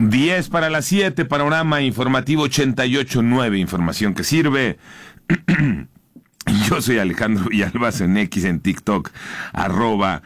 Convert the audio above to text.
10 para las 7, panorama informativo 88.9, información que sirve. Yo soy Alejandro Villalbazo en X, en TikTok,